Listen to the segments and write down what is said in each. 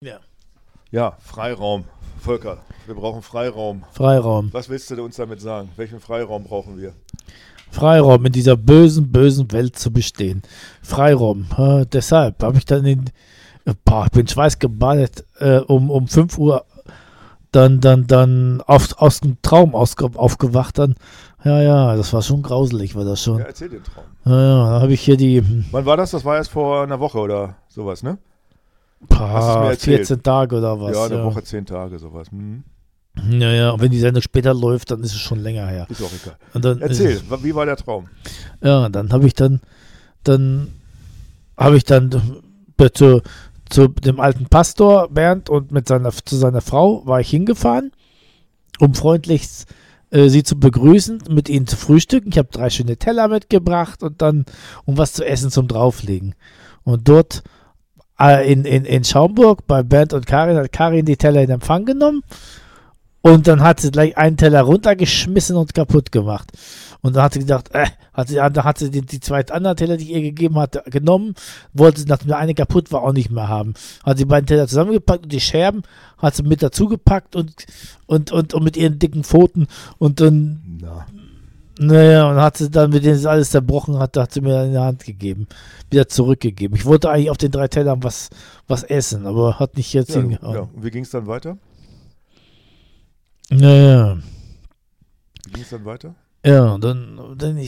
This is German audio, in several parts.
Ja. Ja, Freiraum. Volker, wir brauchen Freiraum. Freiraum. Was willst du uns damit sagen? Welchen Freiraum brauchen wir? Freiraum in dieser bösen, bösen Welt zu bestehen. Freiraum. Deshalb habe ich dann ich bin schweißgebadet, um 5 Uhr dann aus dem Traum aufgewacht. Dann, ja, das war schon grauselig, war das schon. Ja, erzähl den Traum. Ja, da habe ich hier die Wann war das? Das war erst vor einer Woche oder sowas, ne? Hast du's mir erzählt? 14 Tage oder was. Ja, eine Woche, 10 Tage, sowas. Ja, und wenn die Sendung später läuft, dann ist es schon länger her. Ist auch egal. Und dann Erzähl, wie war der Traum? Ja, dann habe ich dann zu dem alten Pastor Bernd und zu seiner Frau war ich hingefahren, um freundlichst sie zu begrüßen, mit ihnen zu frühstücken. Ich habe 3 schöne Teller mitgebracht und dann um was zu essen zum Drauflegen. Und dort in Schaumburg bei Bernd und Karin hat Karin die Teller in Empfang genommen und dann hat sie gleich einen Teller runtergeschmissen und kaputt gemacht. Und dann hat sie gedacht, dann hat sie die 2 anderen Teller, die ich ihr gegeben hatte, genommen, wollte sie, nachdem der eine kaputt war, auch nicht mehr haben. Hat sie die beiden Teller zusammengepackt und die Scherben hat sie mit dazu gepackt und mit ihren dicken Pfoten und dann naja, und hat sie dann, mit denen sie alles zerbrochen hat sie mir dann in die Hand gegeben, wieder zurückgegeben. Ich wollte eigentlich auf den 3 Tellern was essen, aber hat nicht jetzt hingehauen. Ja. Und wie ging es dann weiter? Naja. Wie ging es dann weiter? Ja, dann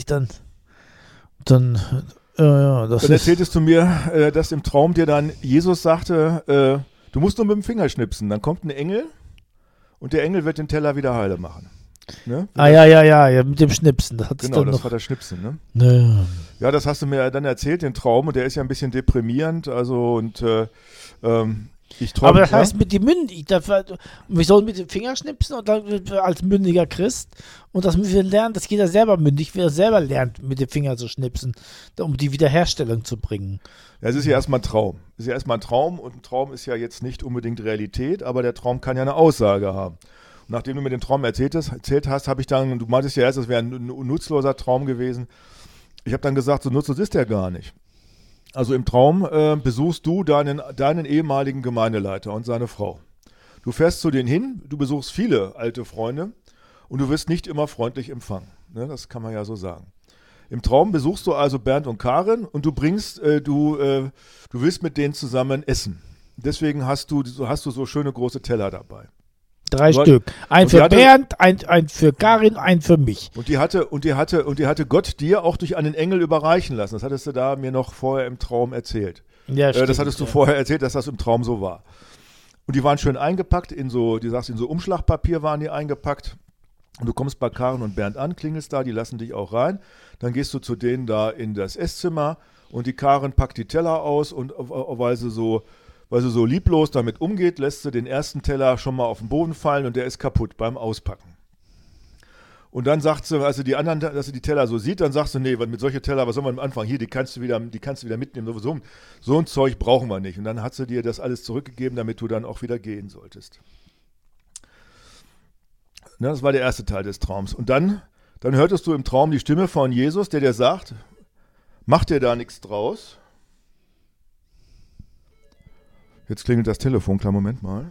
erzähltest du mir, dass im Traum dir dann Jesus sagte, du musst nur mit dem Finger schnipsen, dann kommt ein Engel und der Engel wird den Teller wieder heile machen. Ne? Ja, mit dem Schnipsen. Das war das Schnipsen, ne? Ja. Ja, das hast du mir dann erzählt, den Traum, und der ist ja ein bisschen deprimierend, also und ich träume. Aber das heißt mit dem wir sollen mit dem Finger schnipsen und dann als mündiger Christ und das müssen wir lernen, dass jeder selber mündig wird, selber lernt, mit dem Finger zu schnipsen, um die Wiederherstellung zu bringen. Ja, es ist ja erstmal ein Traum. Es ist ja erstmal ein Traum und ein Traum ist ja jetzt nicht unbedingt Realität, aber der Traum kann ja eine Aussage haben. Nachdem du mir den Traum erzählt hast, habe ich dann, du meintest ja erst, das wäre ein nutzloser Traum gewesen. Ich habe dann gesagt, so nutzlos ist der gar nicht. Also im Traum besuchst du deinen ehemaligen Gemeindeleiter und seine Frau. Du fährst zu denen hin, du besuchst viele alte Freunde und du wirst nicht immer freundlich empfangen. Ne, das kann man ja so sagen. Im Traum besuchst du also Bernd und Karin und du willst mit denen zusammen essen. Deswegen hast du so schöne große Teller dabei. 3 Stück. Ein für Bernd, ein für Karin, ein für mich. Und die hatte Gott dir auch durch einen Engel überreichen lassen. Das hattest du da mir noch vorher im Traum erzählt. Ja, stimmt, das hattest du vorher erzählt, dass das im Traum so war. Und die waren schön eingepackt, in so Umschlagpapier waren die eingepackt. Und du kommst bei Karin und Bernd an, klingelst da, die lassen dich auch rein. Dann gehst du zu denen da in das Esszimmer und die Karin packt die Teller aus und weil sie so lieblos damit umgeht, lässt sie den ersten Teller schon mal auf den Boden fallen und der ist kaputt beim Auspacken. Und dann sagt sie, als sie die Teller so sieht, dann sagt sie, nee, mit solchen Teller, was soll man am Anfang? Hier, die kannst du wieder mitnehmen. So ein Zeug brauchen wir nicht. Und dann hat sie dir das alles zurückgegeben, damit du dann auch wieder gehen solltest. Na, das war der erste Teil des Traums. Und dann hörtest du im Traum die Stimme von Jesus, der dir sagt, mach dir da nichts draus. Jetzt klingelt das Telefon, klar, Moment mal.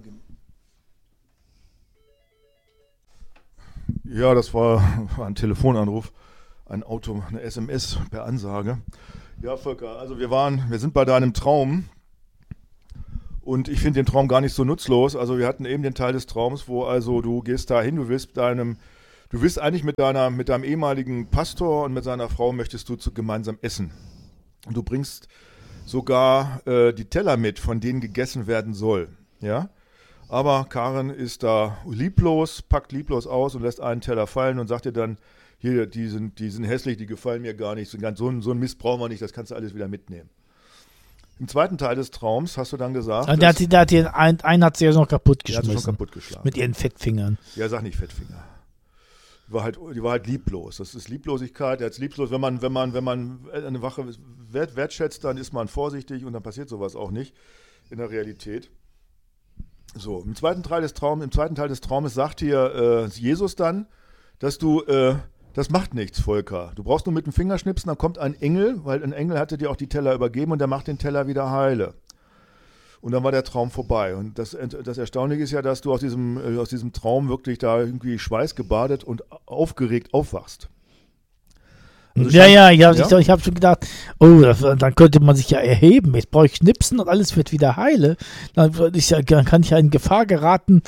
Ja, das war ein Telefonanruf, eine SMS per Ansage. Ja, Volker, also wir sind bei deinem Traum und ich finde den Traum gar nicht so nutzlos. Also wir hatten eben den Teil des Traums, wo also du gehst da hin, du willst eigentlich mit deinem ehemaligen Pastor und mit seiner Frau möchtest du gemeinsam essen. Und du bringst sogar die Teller mit, von denen gegessen werden soll. Ja? Aber Karin ist da packt lieblos aus und lässt einen Teller fallen und sagt dir dann, hier, die sind hässlich, die gefallen mir gar nicht, so ein Mist brauchen wir nicht, das kannst du alles wieder mitnehmen. Im zweiten Teil des Traums hast du dann gesagt... einen hat sie ja noch kaputt geschmissen. Mit ihren Fettfingern. Ja, sag nicht Fettfinger. Die war halt lieblos. Das ist Lieblosigkeit. Er ist lieblos. Wenn man eine Wache wertschätzt, dann ist man vorsichtig und dann passiert sowas auch nicht in der Realität. So, im zweiten Teil des Traumes sagt dir Jesus dann, dass du, das macht nichts, Volker. Du brauchst nur mit dem Finger schnipsen, dann kommt ein Engel, weil ein Engel hatte dir auch die Teller übergeben und der macht den Teller wieder heile. Und dann war der Traum vorbei. Und das Erstaunliche ist ja, dass du aus diesem Traum wirklich da irgendwie schweißgebadet und aufgeregt aufwachst. Also ich habe schon gedacht, dann könnte man sich ja erheben. Jetzt brauche ich Schnipsen und alles wird wieder heile. Dann kann ich ja in Gefahr geraten,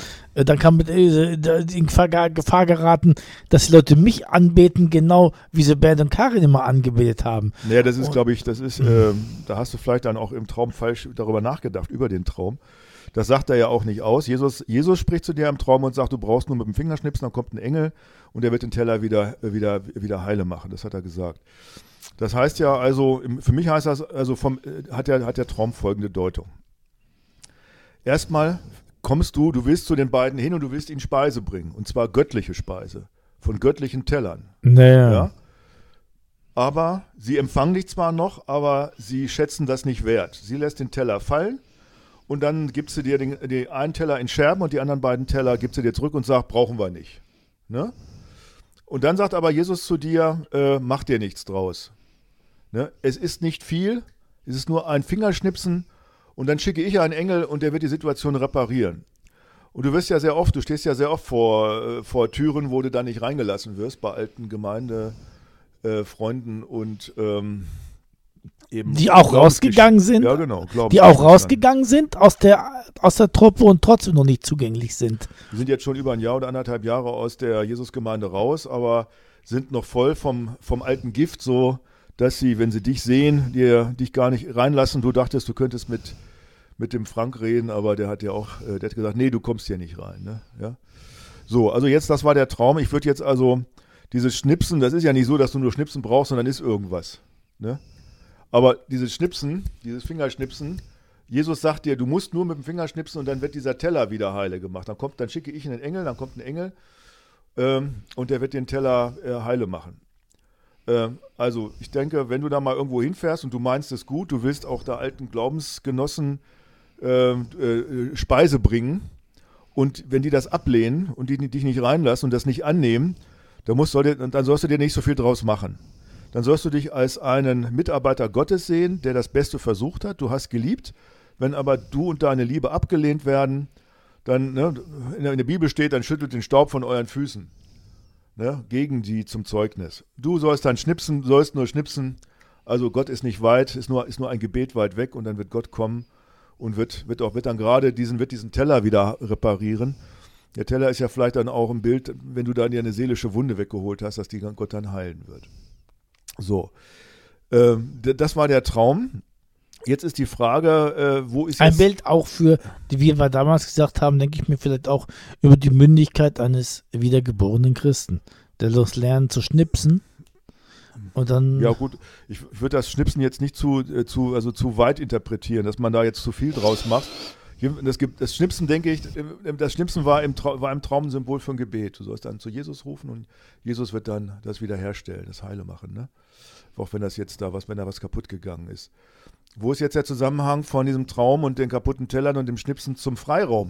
in Gefahr geraten, dass die Leute mich anbeten, genau wie sie Bernd und Karin immer angebetet haben. Naja, das ist, glaube ich, da hast du vielleicht dann auch im Traum falsch darüber nachgedacht, über den Traum. Das sagt er ja auch nicht aus. Jesus spricht zu dir im Traum und sagt, du brauchst nur mit dem Fingerschnipsen, dann kommt ein Engel und der wird den Teller wieder heile machen. Das hat er gesagt. Das heißt ja also, für mich heißt das, also hat der Traum folgende Deutung. Erstmal du willst zu den beiden hin und du willst ihnen Speise bringen. Und zwar göttliche Speise. Von göttlichen Tellern. Naja. Ja? Aber sie empfangen dich zwar noch, aber sie schätzen das nicht wert. Sie lässt den Teller fallen. Und dann gibt sie dir den einen Teller in Scherben und die anderen beiden Teller gibt sie dir zurück und sagt, brauchen wir nicht. Ne? Und dann sagt aber Jesus zu dir, mach dir nichts draus. Ne? Es ist nicht viel, es ist nur ein Fingerschnipsen und dann schicke ich einen Engel und der wird die Situation reparieren. Und du stehst ja sehr oft vor Türen, wo du dann nicht reingelassen wirst, bei alten Gemeindefreunden und eben die auch rausgegangen sind, ja, genau, die auch rausgegangen sind aus der Truppe und trotzdem noch nicht zugänglich sind. Wir sind jetzt schon über ein Jahr oder 1,5 Jahre aus der Jesusgemeinde raus, aber sind noch voll vom alten Gift, so dass sie, wenn sie dich sehen, dich gar nicht reinlassen. Du dachtest, du könntest mit dem Frank reden, aber der hat gesagt, nee, du kommst hier nicht rein. Ne? Ja? So, also jetzt, das war der Traum. Ich würde jetzt also dieses Schnipsen, das ist ja nicht so, dass du nur Schnipsen brauchst, sondern ist irgendwas. Ne? Aber dieses Fingerschnipsen, Jesus sagt dir, du musst nur mit dem Finger schnipsen und dann wird dieser Teller wieder heile gemacht. Dann schicke ich einen Engel, dann kommt ein Engel und der wird den Teller heile machen. Also ich denke, wenn du da mal irgendwo hinfährst und du meinst es gut, du willst auch da alten Glaubensgenossen Speise bringen und wenn die das ablehnen und die dich nicht reinlassen und das nicht annehmen, dann sollst du dir nicht so viel draus machen. Dann sollst du dich als einen Mitarbeiter Gottes sehen, der das Beste versucht hat. Du hast geliebt. Wenn aber du und deine Liebe abgelehnt werden, dann, in der Bibel steht, dann schüttelt den Staub von euren Füßen. Ne, gegen die zum Zeugnis. Du sollst dann nur schnipsen. Also Gott ist nicht weit, ist nur ein Gebet weit weg und dann wird Gott kommen und wird diesen Teller wieder reparieren. Der Teller ist ja vielleicht dann auch ein Bild, wenn du dann dir eine seelische Wunde weggeholt hast, dass die Gott dann heilen wird. So, das war der Traum. Jetzt ist die Frage, wo ist ein Bild auch für, wie wir damals gesagt haben, denke ich mir vielleicht auch über die Mündigkeit eines wiedergeborenen Christen, der das lernt zu schnipsen und dann... Ja gut, ich würde das Schnipsen jetzt nicht zu weit interpretieren, dass man da jetzt zu viel draus macht. Das Schnipsen, denke ich, das Schnipsen war im Traum ein Symbol für ein Gebet. Du sollst dann zu Jesus rufen und Jesus wird dann das wiederherstellen, das Heile machen, ne? Auch wenn das jetzt wenn da was kaputt gegangen ist. Wo ist jetzt der Zusammenhang von diesem Traum und den kaputten Tellern und dem Schnipsen zum Freiraum?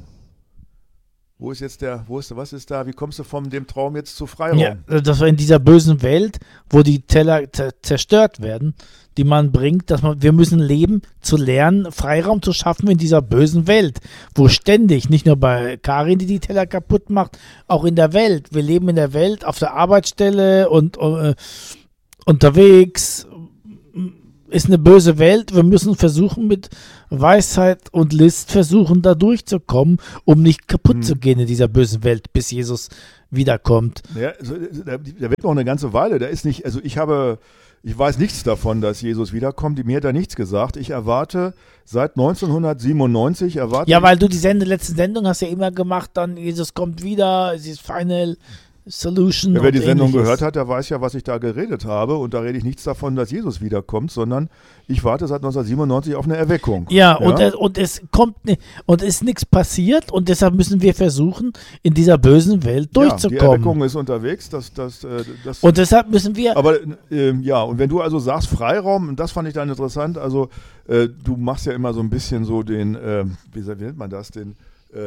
Was ist da, wie kommst du von dem Traum jetzt zu Freiraum? Ja, das war in dieser bösen Welt, wo die Teller zerstört werden, die man bringt, wir müssen leben, zu lernen, Freiraum zu schaffen in dieser bösen Welt, wo ständig, nicht nur bei Karin, die Teller kaputt macht, auch in der Welt. Wir leben in der Welt, auf der Arbeitsstelle und unterwegs. Ist eine böse Welt. Wir müssen versuchen, mit Weisheit und List da durchzukommen, um nicht kaputt zu gehen in dieser bösen Welt, bis Jesus wiederkommt. Ja, da wird noch eine ganze Weile. Da ist nicht, also ich weiß nichts davon, dass Jesus wiederkommt. Mir hat er nichts gesagt. Ich erwarte seit 1997 Ja, weil du die letzte Sendung hast ja immer gemacht, dann Jesus kommt wieder, es ist Final Solution. Ja, wer die Sendung gehört hat, der weiß ja, was ich da geredet habe. Und da rede ich nichts davon, dass Jesus wiederkommt, sondern ich warte seit 1997 auf eine Erweckung. Ja. Und es ist nichts passiert und deshalb müssen wir versuchen, in dieser bösen Welt durchzukommen. Die Erweckung ist unterwegs. Und deshalb müssen wir... Aber und wenn du also sagst Freiraum, und das fand ich dann interessant, also du machst ja immer so ein bisschen so den, wie nennt man das, den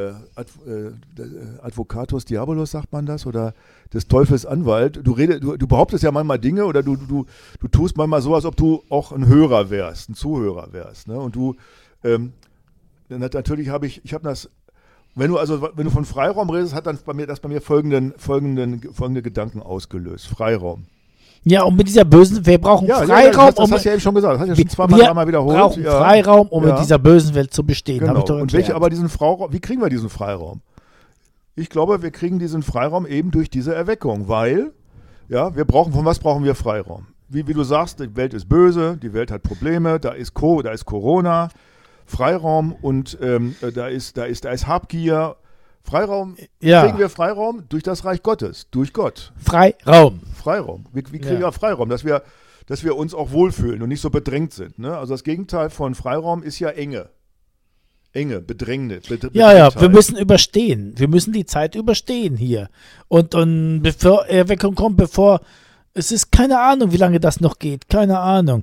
Advocatus Diabolus, sagt man das, oder des Teufels Anwalt. Du behauptest ja manchmal Dinge oder du tust manchmal so, als ob du auch ein Hörer wärst, ein Zuhörer wärst. Ne? Und du natürlich habe ich habe das, wenn du von Freiraum redest, hat dann bei mir folgende Gedanken ausgelöst. Freiraum. Ja, und mit dieser bösen, wir brauchen Freiraum. Das hast du ja eben schon gesagt, das hast du ja schon dreimal wiederholt. Wir brauchen Freiraum, um in dieser bösen Welt zu bestehen. Genau. Hab ich doch und wie kriegen wir diesen Freiraum? Ich glaube, wir kriegen diesen Freiraum eben durch diese Erweckung, weil, von was brauchen wir Freiraum? Wie du sagst, die Welt ist böse, die Welt hat Probleme, da ist Corona, Freiraum und da ist Habgier. Freiraum, kriegen wir Freiraum durch das Reich Gottes, durch Gott. Freiraum. Wie kriegen wir Freiraum? Dass wir uns auch wohlfühlen und nicht so bedrängt sind. Ne? Also das Gegenteil von Freiraum ist ja Enge. Bedrängnis. Wir müssen überstehen. Wir müssen die Zeit überstehen hier. Und bevor Erweckung kommt, es ist keine Ahnung, wie lange das noch geht. Keine Ahnung.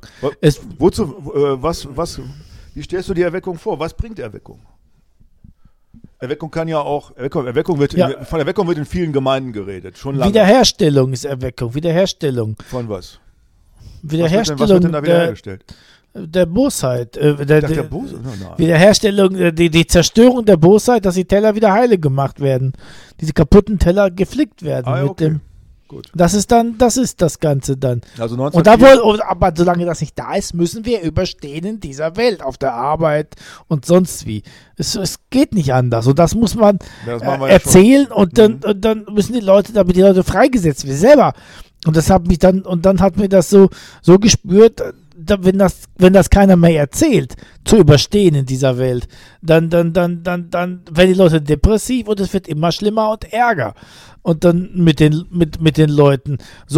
Wie stellst du die Erweckung vor? Was bringt Erweckung? Erweckung kann ja auch, von Erweckung wird in vielen Gemeinden geredet, schon lange. Wiederherstellung ist Erweckung, Wiederherstellung. Von was? Wiederherstellung. Was wird denn da wiederhergestellt? Der Bosheit. Der Bosheit? Wiederherstellung, die Zerstörung der Bosheit, dass die Teller wieder heile gemacht werden. Diese kaputten Teller geflickt werden. Gut. Das ist das Ganze dann. Also aber solange das nicht da ist, müssen wir überstehen in dieser Welt, auf der Arbeit und sonst wie. Es geht nicht anders. Und das muss man erzählen und dann müssen damit die Leute freigesetzt werden. Selber. Und das hat mich dann hat mir das so gespürt, wenn das keiner mehr erzählt, zu überstehen in dieser Welt, dann werden die Leute depressiv und es wird immer schlimmer und ärger. Und dann mit den Leuten.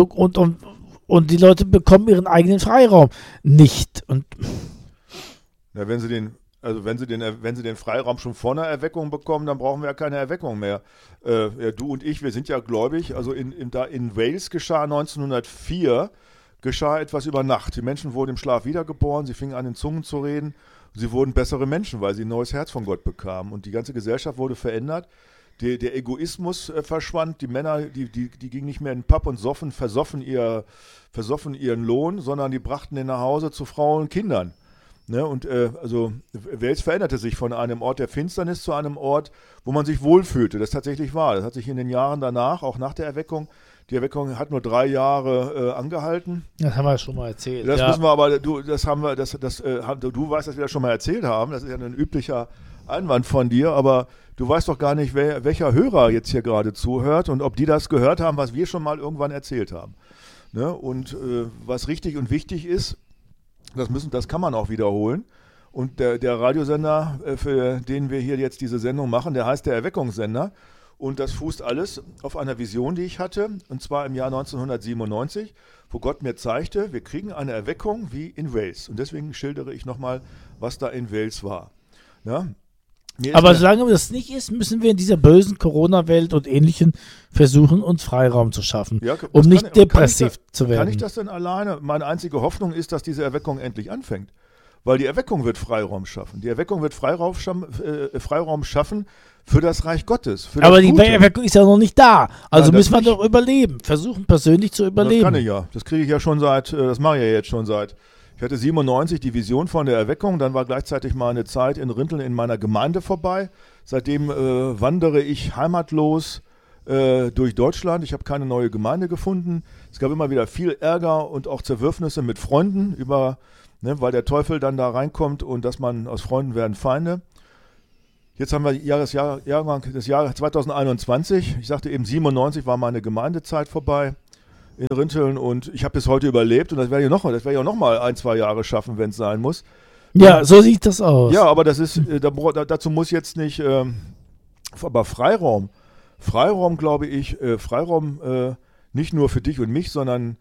Und die Leute bekommen ihren eigenen Freiraum nicht. Und wenn sie den Freiraum schon vor einer Erweckung bekommen, dann brauchen wir ja keine Erweckung mehr. Du und ich, wir sind ja gläubig. Also in Wales geschah 1904 etwas über Nacht. Die Menschen wurden im Schlaf wiedergeboren, sie fingen an, in Zungen zu reden. Sie wurden bessere Menschen, weil sie ein neues Herz von Gott bekamen. Und die ganze Gesellschaft wurde verändert. Der Egoismus verschwand. Die Männer, die gingen nicht mehr in den Pub und versoffen ihren Lohn, sondern die brachten den nach Hause zu Frauen und Kindern. Ne? Und also Wales veränderte sich von einem Ort der Finsternis zu einem Ort, wo man sich wohlfühlte. Das tatsächlich war. Das hat sich in den Jahren danach, auch nach der Erweckung, die Erweckung hat nur 3 Jahre angehalten. Das haben wir schon mal erzählt. Das müssen wir aber, du weißt, dass wir das schon mal erzählt haben. Das ist ja ein üblicher Einwand von dir, aber du weißt doch gar nicht, welcher Hörer jetzt hier gerade zuhört und ob die das gehört haben, was wir schon mal irgendwann erzählt haben. Ne? Und was richtig und wichtig ist, das kann man auch wiederholen. Und der Radiosender, für den wir hier jetzt diese Sendung machen, der heißt der Erweckungssender. Und das fußt alles auf einer Vision, die ich hatte, und zwar im Jahr 1997, wo Gott mir zeigte, wir kriegen eine Erweckung wie in Wales. Und deswegen schildere ich nochmal, was da in Wales war. Ja? Aber solange das nicht ist, müssen wir in dieser bösen Corona-Welt und Ähnlichem versuchen, uns Freiraum zu schaffen, um nicht depressiv zu werden. Kann ich das denn alleine? Meine einzige Hoffnung ist, dass diese Erweckung endlich anfängt. Weil die Erweckung wird Freiraum schaffen. Die Erweckung wird Freiraum schaffen für das Reich Gottes. Aber die Erweckung ist ja noch nicht da. Also müssen wir doch überleben. Versuchen persönlich zu überleben. Das kann ich ja. Das kriege ich ja schon das mache ich ja jetzt schon seit. Ich hatte 97 die Vision von der Erweckung. Dann war gleichzeitig mal eine Zeit in Rinteln in meiner Gemeinde vorbei. Seitdem wandere ich heimatlos durch Deutschland. Ich habe keine neue Gemeinde gefunden. Es gab immer wieder viel Ärger und auch Zerwürfnisse mit Freunden weil der Teufel dann da reinkommt und dass man aus Freunden werden Feinde. Jetzt haben wir das Jahr 2021. Ich sagte eben, 97 war meine Gemeindezeit vorbei in Rinteln und ich habe bis heute überlebt und das werde ich noch mal 1-2 Jahre schaffen, wenn es sein muss. Ja, so sieht das aus. Ja, aber dazu muss jetzt nicht, aber Freiraum, glaube ich, nicht nur für dich und mich, sondern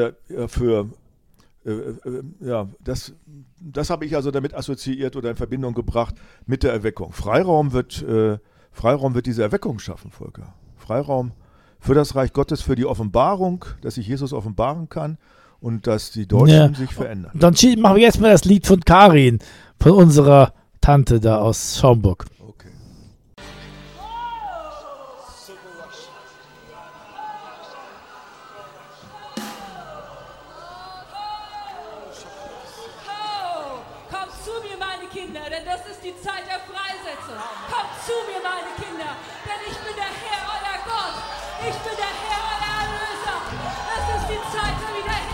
das habe ich also damit assoziiert oder in Verbindung gebracht mit der Erweckung. Freiraum wird diese Erweckung schaffen, Volker. Freiraum für das Reich Gottes, für die Offenbarung, dass sich Jesus offenbaren kann und dass die Deutschen sich verändern. Dann machen wir jetzt mal das Lied von Karin, von unserer Tante da aus Schaumburg. Okay. Kommt zu mir, meine Kinder, denn das ist die die Zeit der Freisetzung. Kommt zu mir, meine Kinder, denn ich bin der Herr, euer Gott. Ich bin